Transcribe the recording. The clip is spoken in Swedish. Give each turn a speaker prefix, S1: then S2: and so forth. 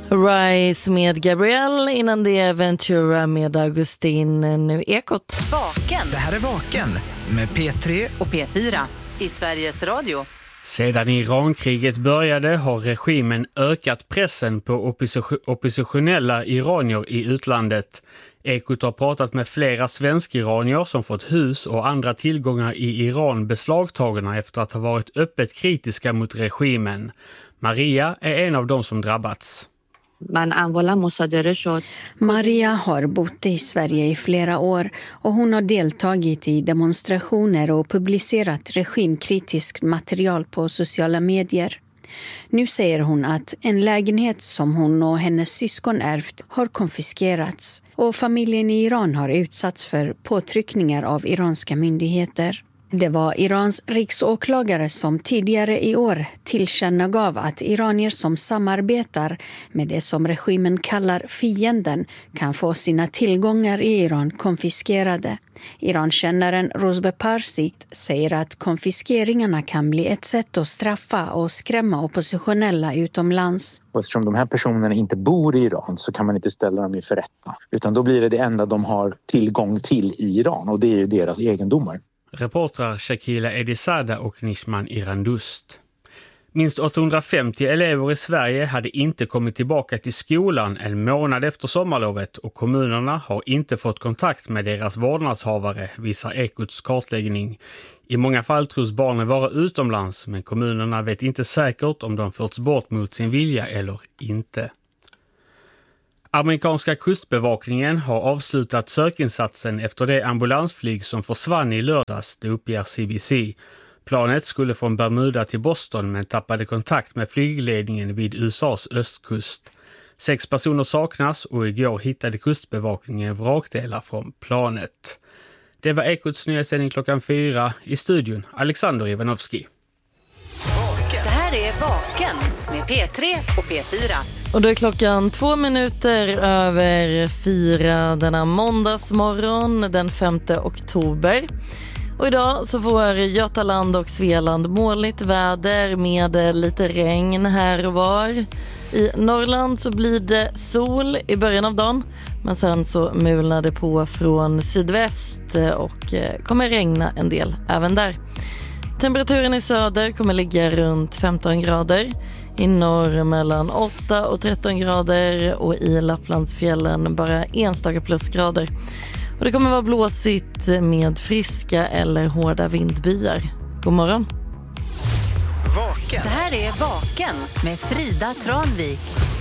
S1: Rise med Gabrielle, innan det är Ventura med Augustin. Nu Ekot.
S2: Vaken.
S3: Det här är Vaken med P3
S2: och P4 i Sveriges Radio.
S4: Sedan Irankriget började har regimen ökat pressen på oppositionella iranier i utlandet. Ekot har pratat med flera svensk-iranier som fått hus och andra tillgångar i Iran beslagtagna efter att ha varit öppet kritiska mot regimen. Maria är en av dem som drabbats.
S5: Maria har bott i Sverige i flera år och hon har deltagit i demonstrationer och publicerat regimkritiskt material på sociala medier. Nu säger hon att en lägenhet som hon och hennes syskon ärvt har konfiskerats och familjen i Iran har utsatts för påtryckningar av iranska myndigheter. Det var Irans riksåklagare som tidigare i år tillkännagav att iranier som samarbetar med det som regimen kallar fienden kan få sina tillgångar i Iran konfiskerade. Irankännaren Rozbe Parsi säger att konfiskeringarna kan bli ett sätt att straffa och skrämma oppositionella utomlands.
S6: Eftersom de här personerna inte bor i Iran så kan man inte ställa dem inför rätta. Utan då blir det enda de har tillgång till i Iran, och det är ju deras egendomar.
S4: Reportrar Shakila Edisada och Nishman Irandust. Minst 850 elever i Sverige hade inte kommit tillbaka till skolan en månad efter sommarlovet och kommunerna har inte fått kontakt med deras vårdnadshavare, visar Ekots kartläggning. I många fall tros barnen vara utomlands, men kommunerna vet inte säkert om de förts bort mot sin vilja eller inte. Amerikanska kustbevakningen har avslutat sökinsatsen efter det ambulansflyg som försvann i lördags, det uppger CBC. Planet skulle från Bermuda till Boston men tappade kontakt med flygledningen vid USAs östkust. 6 personer saknas och igår hittade kustbevakningen vrakdelar från planet. Det var Ekots nyhetssändning 4:00 i studion. Alexander Ivanovski.
S2: Det här är Vaken med P3 och P4.
S1: Och då är klockan 2 minuter över 4 denna måndagsmorgon den 5 oktober. Och idag så får Götaland och Svealand molnigt väder med lite regn här och var. I Norrland så blir det sol i början av dagen, men sen så mulnar det på från sydväst och kommer regna en del även där. Temperaturen i söder kommer ligga runt 15 grader. I norr mellan 8 och 13 grader och i Lapplandsfjällen bara enstaka plusgrader. Och det kommer vara blåsigt med friska eller hårda vindbyar. God morgon.
S3: Vaken.
S2: Det här är Vaken med Frida Tranvik.